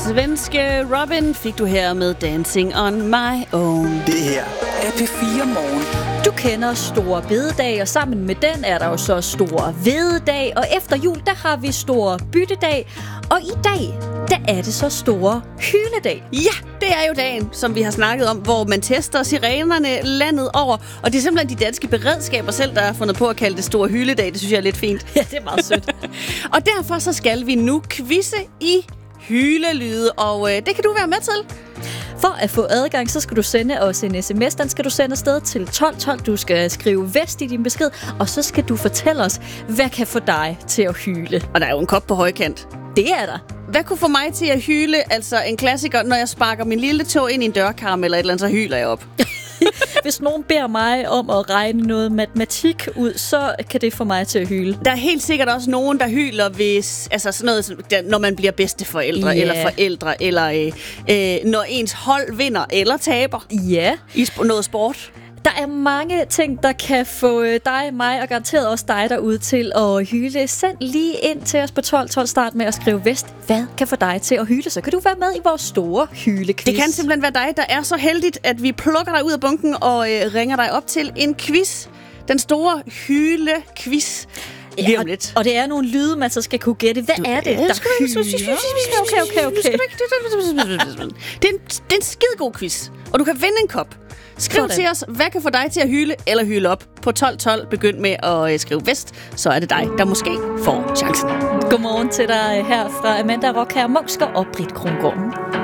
Svenske Robin fik du her med Dancing on My Own. Det her er P4 Morgen. Du kender Store Bededag, og sammen med den er der jo så Store Hvededag, og efter jul, der har vi Store Byttedag, og i dag, der er det så Store Hyledag. Ja, det er jo dagen, som vi har snakket om, hvor man tester sirenerne landet over, og det er simpelthen de danske beredskaber selv, der har fundet på at kalde det Store Hyledag. Det synes jeg er lidt fint. Ja, det er meget sødt. Og derfor så skal vi nu quizze i hylelyde, og det kan du være med til. For at få adgang, så skal du sende os en sms. Den skal du sende afsted til 1212. Du skal skrive vest i din besked, og så skal du fortælle os, hvad kan få dig til at hyle. Og der er jo en kop på højkant. Det er der. Hvad kunne få mig til at hyle? Altså en klassiker, når jeg sparker min lille tog ind i en dørkarm eller et eller andet, så hyler jeg op. Hvis nogen beder mig om at regne noget matematik ud, så kan det få mig til at hyle. Der er helt sikkert også nogen, der hyler, hvis, altså sådan noget, når man bliver bedsteforældre eller forældre, eller når ens hold vinder eller taber i noget sport. Der er mange ting, der kan få dig, mig og garanteret også dig derude til at hyle. Send lige ind til os på 1212. Start med at skrive vest. Hvad kan få dig til at hyle? Så kan du være med i vores store hylequiz. Det kan simpelthen være dig, der er så heldigt, at vi plukker dig ud af bunken og ringer dig op til en quiz. Den store hylequiz. Ja, og det er nogle lyde, man så skal kunne gætte. Hvad er det, der hyler? Okay. Det er en skidegod quiz, og du kan vinde en kop. Skriv til os, hvad kan få dig til at hyle eller hyle op på 1212. Begynd med at skrive vest, så er det dig, der måske får chancen. Godmorgen til dig her fra Amanda Rockher Moskva og Britt Krongården.